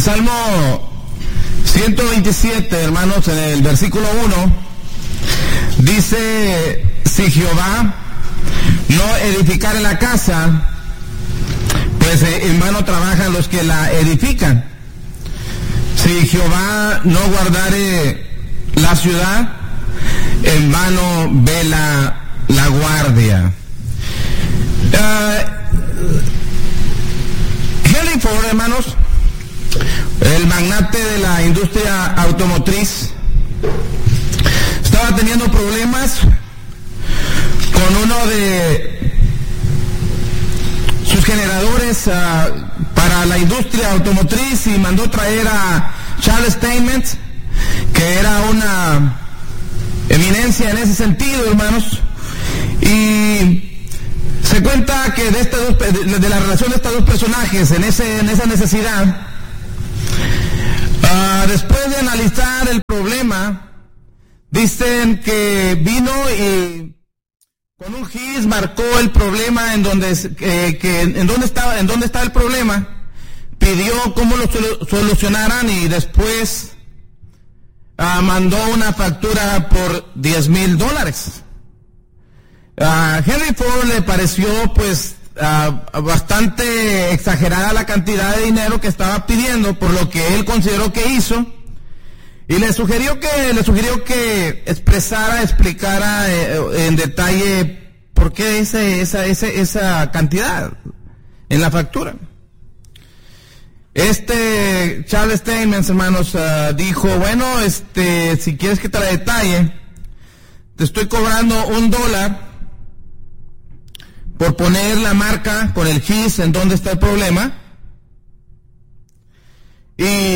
Salmo 127, hermanos, en el versículo 1, dice: si Jehová no edificare la casa, pues en vano trabajan los que la edifican. Si Jehová no guardare la ciudad, en vano vela la guardia. Henry Ford, hermanos, el magnate de la industria automotriz, estaba teniendo problemas con uno de sus generadores para la industria automotriz y mandó traer a Charles Steinmetz, que era una eminencia en ese sentido, hermanos, y se cuenta que de la relación de estos dos personajes en esa necesidad, después de analizar el problema, dicen que vino y con un gis marcó el problema en dónde estaba el problema, pidió cómo lo solucionaran y después mandó una factura por $10,000. A Henry Ford le pareció pues bastante exagerada la cantidad de dinero que estaba pidiendo por lo que él consideró que hizo, y le sugirió que explicara en detalle por qué esa cantidad en la factura. Charles Steinmetz, hermanos, dijo: bueno, si quieres que te la detalle, te estoy cobrando $1 por poner la marca con el GIS en donde está el problema, y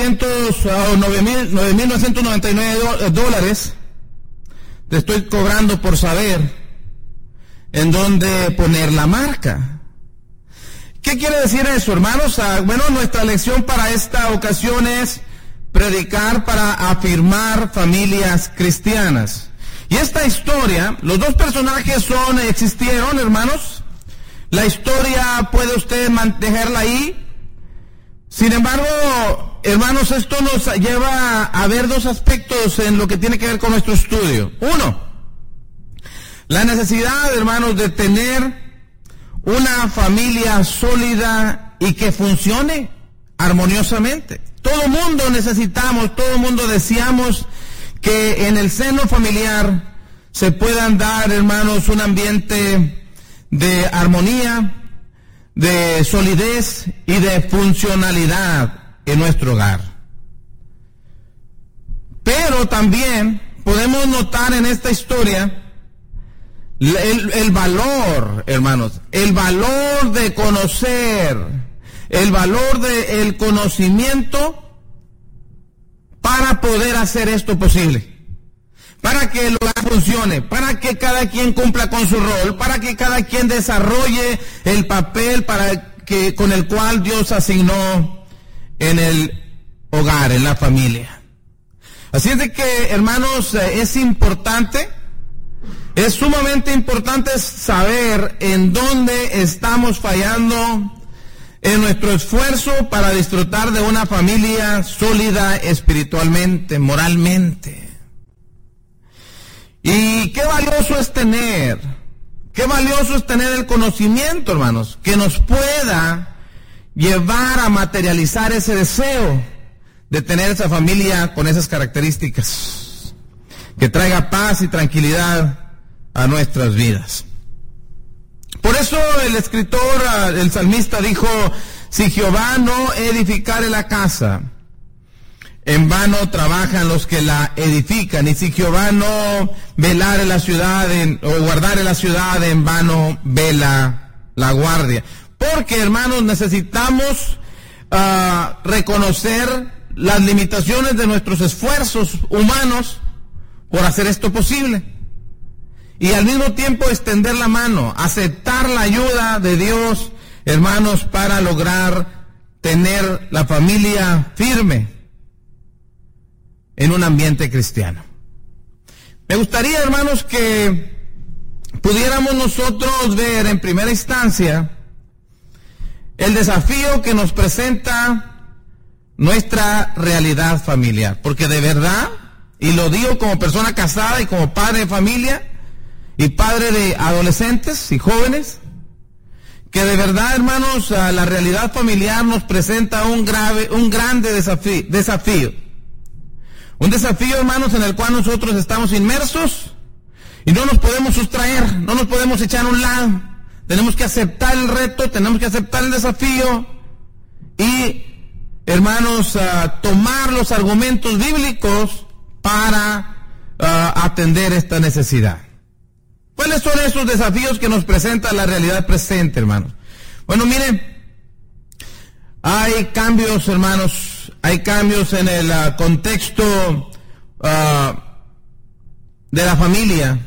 $9,999 te estoy cobrando por saber en dónde poner la marca. ¿Qué quiere decir eso, hermanos? Bueno, nuestra lección para esta ocasión es predicar para afirmar familias cristianas. Y esta historia, los dos personajes existieron, hermanos. La historia puede usted dejarla ahí. Sin embargo, hermanos, esto nos lleva a ver dos aspectos en lo que tiene que ver con nuestro estudio. Uno, la necesidad, hermanos, de tener una familia sólida y que funcione armoniosamente. Todo mundo necesitamos, todo mundo deseamos que en el seno familiar se puedan dar, hermanos, un ambiente de armonía, de solidez y de funcionalidad en nuestro hogar. Pero también podemos notar en esta historia el valor, hermanos, el valor de conocer, el valor del conocimiento para poder hacer esto posible, para que el hogar funcione, para que cada quien cumpla con su rol, para que cada quien desarrolle el papel con el cual Dios asignó en el hogar, en la familia. Así es de que, hermanos, es sumamente importante saber en dónde estamos fallando en nuestro esfuerzo para disfrutar de una familia sólida espiritualmente, moralmente. Y qué valioso es tener el conocimiento, hermanos, que nos pueda llevar a materializar ese deseo de tener esa familia con esas características, que traiga paz y tranquilidad a nuestras vidas. Por eso el escritor, el salmista dijo: si Jehová no edificare la casa, en vano trabajan los que la edifican, y si Jehová no velare la ciudad o guardare la ciudad, en vano vela la guardia. Porque, hermanos, necesitamos reconocer las limitaciones de nuestros esfuerzos humanos por hacer esto posible. Y al mismo tiempo extender la mano, aceptar la ayuda de Dios, hermanos, para lograr tener la familia firme en un ambiente cristiano. Me gustaría, hermanos, que pudiéramos nosotros ver en primera instancia el desafío que nos presenta nuestra realidad familiar. Porque de verdad, y lo digo como persona casada y como padre de familia y padre de adolescentes y jóvenes, que de verdad, hermanos, la realidad familiar nos presenta un grande desafío. Un desafío, hermanos, en el cual nosotros estamos inmersos y no nos podemos sustraer, no nos podemos echar a un lado. Tenemos que aceptar el reto, tenemos que aceptar el desafío y, hermanos, tomar los argumentos bíblicos para atender esta necesidad. ¿Cuáles son esos desafíos que nos presenta la realidad presente, hermanos? Bueno, miren, hay cambios, hermanos, hay cambios en el contexto de la familia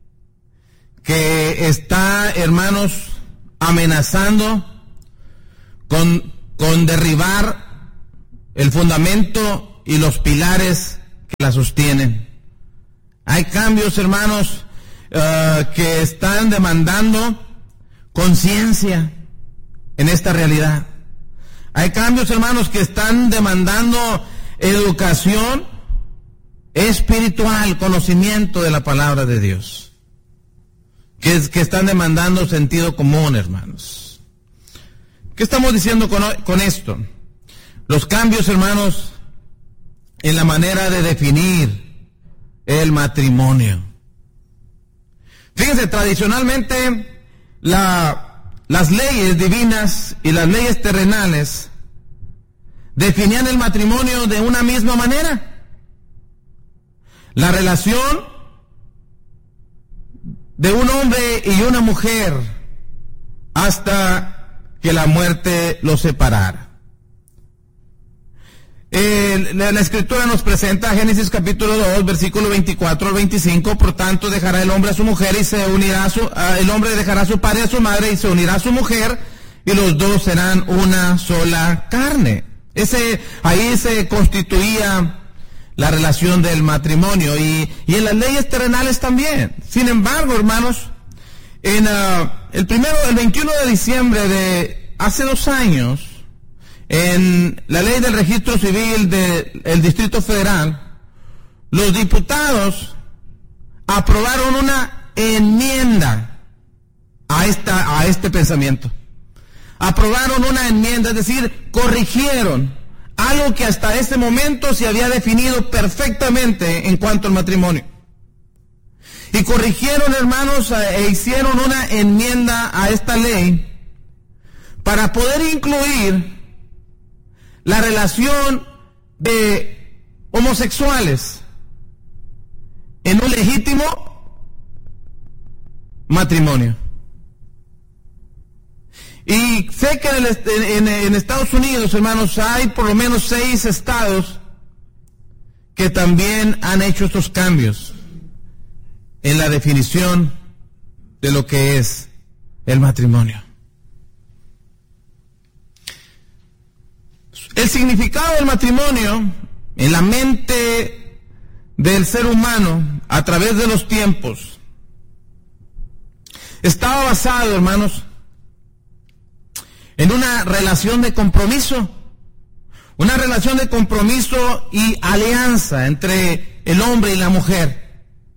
que está, hermanos, amenazando con derribar el fundamento y los pilares que la sostienen. Hay cambios, hermanos, que están demandando conciencia en esta realidad. Hay cambios, hermanos, que están demandando educación espiritual, conocimiento de la palabra de Dios, que están demandando sentido común, hermanos. ¿Qué estamos diciendo con esto? Los cambios, hermanos, en la manera de definir el matrimonio. Fíjense, tradicionalmente las leyes divinas y las leyes terrenales definían el matrimonio de una misma manera. La relación de un hombre y una mujer hasta que la muerte los separara. La Escritura nos presenta Génesis capítulo 2, versículo 24 al 25, por tanto dejará el hombre a su mujer y se unirá el hombre dejará a su padre y a su madre y se unirá a su mujer y los dos serán una sola carne. Ahí se constituía la relación del matrimonio y en las leyes terrenales también. Sin embargo, hermanos, en el 21 de diciembre de hace 2 años, en la ley del registro civil del Distrito Federal, los diputados aprobaron una enmienda a este pensamiento. Aprobaron una enmienda, es decir, corrigieron algo que hasta ese momento se había definido perfectamente en cuanto al matrimonio. Y corrigieron, hermanos, e hicieron una enmienda a esta ley para poder incluir la relación de homosexuales en un legítimo matrimonio. Y sé que en Estados Unidos, hermanos, hay por lo menos 6 estados que también han hecho estos cambios en la definición de lo que es el matrimonio. El significado del matrimonio en la mente del ser humano a través de los tiempos estaba basado, hermanos, en una relación de compromiso y alianza entre el hombre y la mujer.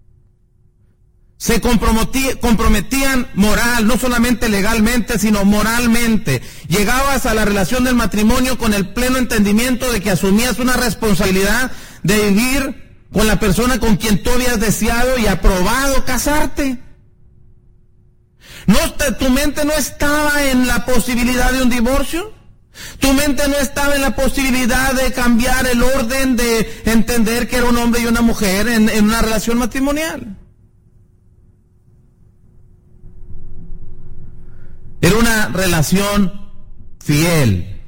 Se comprometían no solamente legalmente, sino moralmente. Llegabas a la relación del matrimonio con el pleno entendimiento de que asumías una responsabilidad de vivir con la persona con quien tú habías deseado y aprobado casarte. Tu mente no estaba en la posibilidad de un divorcio. Tu mente no estaba en la posibilidad de cambiar el orden de entender que era un hombre y una mujer en una relación matrimonial. Era una relación fiel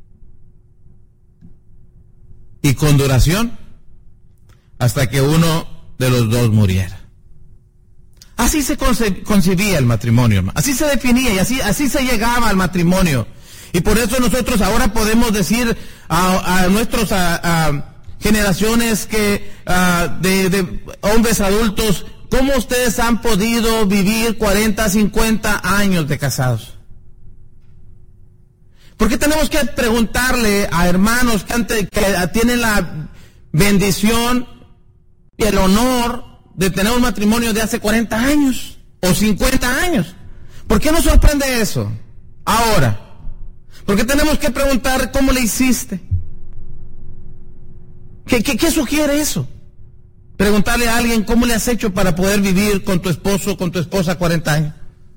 y con duración hasta que uno de los dos muriera. Así se concebía el matrimonio, así se definía y así se llegaba al matrimonio. Y por eso nosotros ahora podemos decir a nuestras generaciones de hombres adultos, ¿cómo ustedes han podido vivir 40, 50 años de casados? ¿Por qué tenemos que preguntarle a hermanos que tienen la bendición y el honor de tener un matrimonio de hace 40 años o 50 años? ¿Por qué nos sorprende eso ahora? ¿Por qué tenemos que preguntar cómo le hiciste? ¿Qué sugiere eso? Preguntarle a alguien cómo le has hecho para poder vivir con tu esposo o con tu esposa 40 años.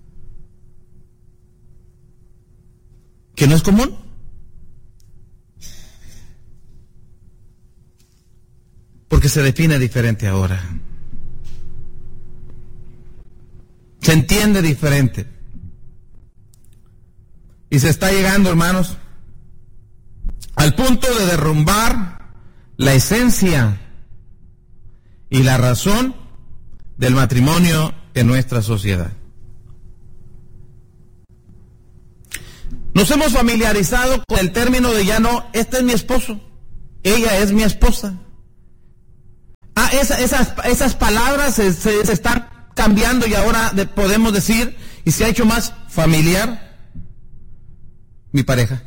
¿Que no es común? Porque se define diferente ahora. Se entiende diferente. Y se está llegando, hermanos, al punto de derrumbar la esencia y la razón del matrimonio en nuestra sociedad. Nos hemos familiarizado con el término de ya no, este es mi esposo, ella es mi esposa. Esas palabras se están cambiando y ahora podemos decir, y se ha hecho más familiar, mi pareja.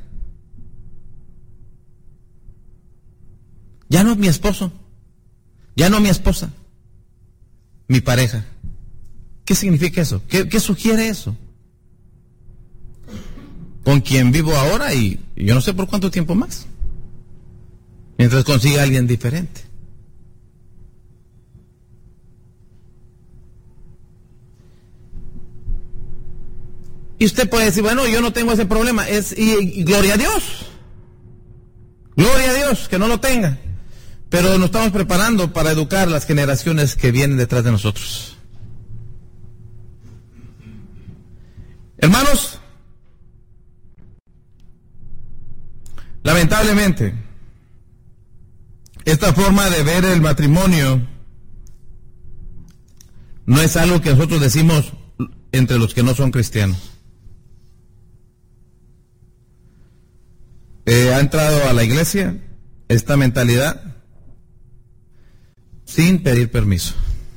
Ya no es mi esposo, ya no mi esposa, mi pareja. ¿Qué significa eso? ¿Qué sugiere eso? Con quien vivo ahora y yo no sé por cuánto tiempo más, mientras consiga a alguien diferente. Y usted puede decir, bueno, yo no tengo ese problema, y gloria a Dios, que no lo tenga, pero nos estamos preparando para educar las generaciones que vienen detrás de nosotros. Hermanos, lamentablemente, esta forma de ver el matrimonio no es algo que nosotros decimos entre los que no son cristianos. Ha entrado a la iglesia esta mentalidad sin pedir permiso.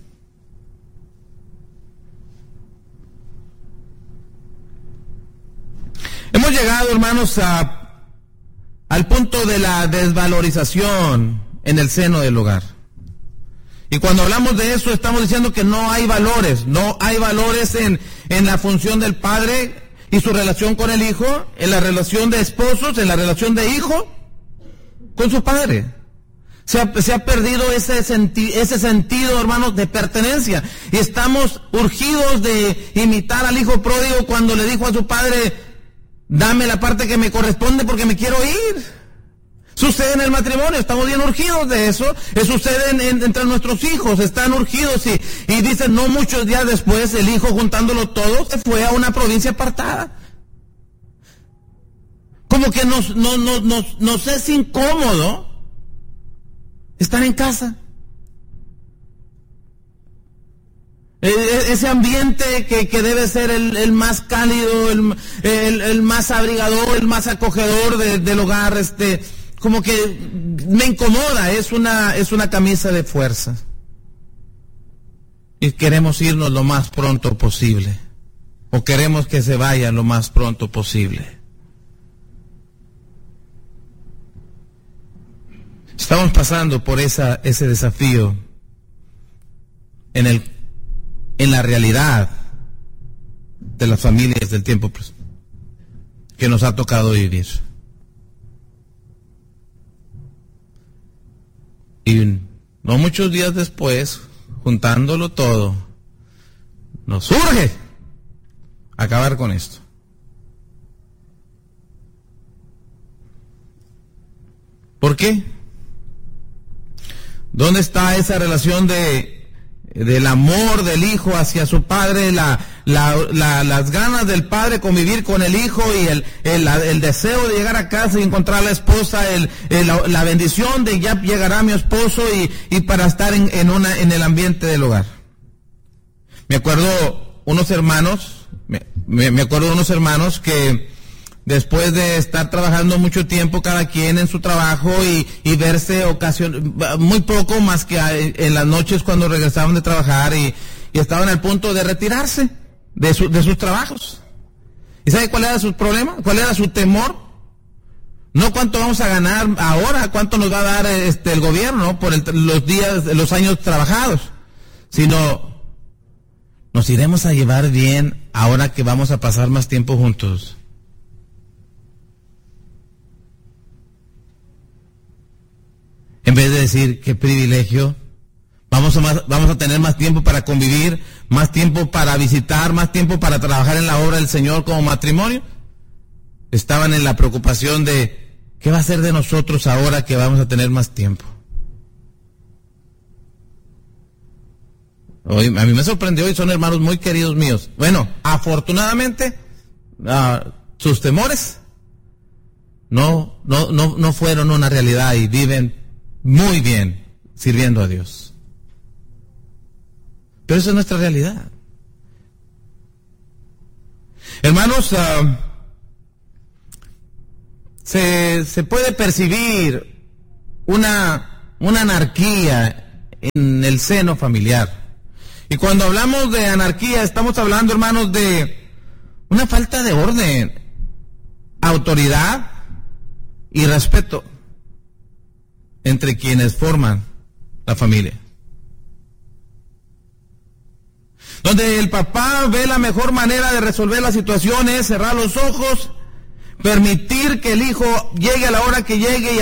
Hemos llegado, hermanos, al punto de la desvalorización en el seno del hogar. Y cuando hablamos de eso estamos diciendo que no hay valores en la función del padre y su relación con el hijo, en la relación de esposos, en la relación de hijo con su padre. Se ha perdido ese sentido, hermanos, de pertenencia. Y estamos urgidos de imitar al hijo pródigo cuando le dijo a su padre, dame la parte que me corresponde porque me quiero ir. Sucede en el matrimonio, estamos bien urgidos de eso. Sucede entre nuestros hijos, están urgidos y dicen, no muchos días después, el hijo juntándolo todo se fue a una provincia apartada. Como que nos es incómodo estar en casa. Ese ambiente que debe ser el más cálido, el más abrigador, el más acogedor del hogar, como que me incomoda, es una camisa de fuerza. Y queremos irnos lo más pronto posible, o queremos que se vaya lo más pronto posible. Estamos pasando por ese desafío en la realidad de las familias del tiempo que nos ha tocado vivir. Y no muchos días después, juntándolo todo, nos urge acabar con esto. ¿Por qué? ¿Dónde está esa relación del amor del hijo hacia su padre, las ganas del padre convivir con el hijo y el deseo de llegar a casa y encontrar a la esposa, la bendición de ya llegará mi esposo y para estar en el ambiente del hogar? Me acuerdo unos hermanos que después de estar trabajando mucho tiempo cada quien en su trabajo y verse muy poco más que en las noches cuando regresaban de trabajar y estaban al punto de retirarse de sus trabajos. ¿Y sabe cuál era su problema? ¿Cuál era su temor? No cuánto vamos a ganar ahora, cuánto nos va a dar el gobierno por los años trabajados, sino nos iremos a llevar bien ahora que vamos a pasar más tiempo juntos. En vez de decir qué privilegio, vamos a tener más tiempo para convivir, más tiempo para visitar, más tiempo para trabajar en la obra del Señor como matrimonio. Estaban en la preocupación de ¿qué va a ser de nosotros ahora que vamos a tener más tiempo? Hoy, a mí me sorprendió y son hermanos muy queridos míos. Bueno, afortunadamente, sus temores no fueron una realidad y viven muy bien sirviendo a Dios. Pero esa es nuestra realidad. Hermanos, se puede percibir una anarquía en el seno familiar. Y cuando hablamos de anarquía, estamos hablando, hermanos, de una falta de orden, autoridad y respeto entre quienes forman la familia. Donde el papá ve la mejor manera de resolver la situación es cerrar los ojos, permitir que el hijo llegue a la hora que llegue y